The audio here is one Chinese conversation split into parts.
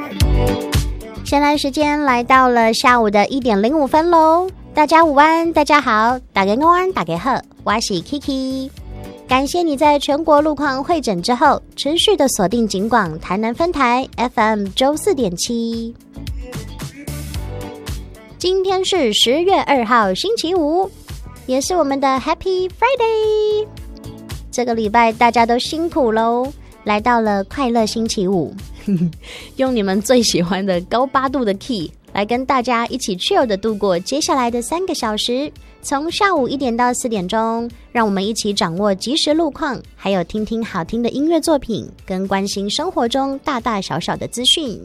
现在时间来到了下午的1点05分喽，大家午安，大家好，大家午安，大家好，我是 Kiki。感谢你在全国路况会诊之后，持续的锁定警广台南分台 FM 94.7。今天是10月2号星期五，也是我们的 Happy Friday。这个礼拜大家都辛苦喽，来到了快乐星期五，用你们最喜欢的高八度的 key 来跟大家一起 chill 的度过接下来的3个小时。从下午1点到4点钟，让我们一起掌握即时路况，还有听听好听的音乐作品，跟关心生活中大大小小的资讯。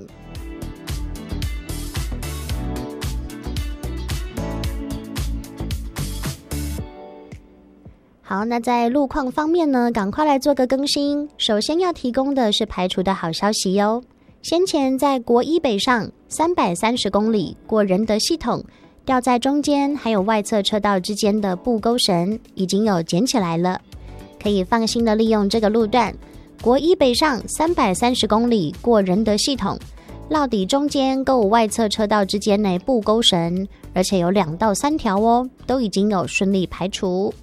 好，那在路况方面呢，赶快来做个更新。首先要提供的是排除的好消息哟。先前在国一北上330公里过仁德系统，掉在中间还有外侧车道之间的布钩绳已经有捡起来了，可以放心的利用这个路段。国一北上330公里过仁德系统，落底中间跟外侧车道之间的布钩绳，而且有2到3条哦，都已经有顺利排除。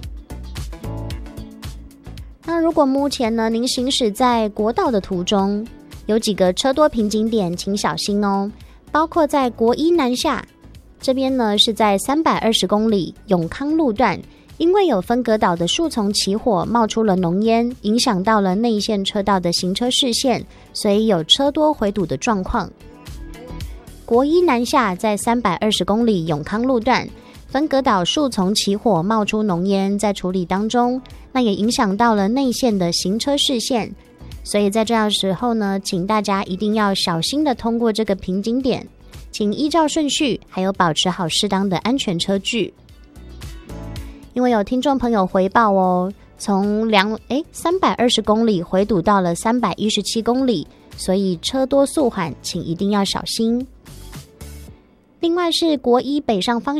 那如果目前呢，您行驶在国道的途中，有几个车多瓶颈点，请小心哦。包括在国一南下这边呢，是在320公里永康路段，因为有分隔岛的树丛起火，冒出了浓烟，影响到了内线车道的行车视线，所以有车多回堵的状况。国一南下在320公里永康路段，分隔岛树丛起火，冒出浓烟，在处理当中，那也影响到了内线的行车视线，所以在这样的时候呢，请大家一定要小心的通过这个瓶颈点，请依照顺序，还有保持好适当的安全车距。因为有听众朋友回报哦，从320公里回堵到了317公里，所以车多速缓，请一定要小心。另外是国一北上方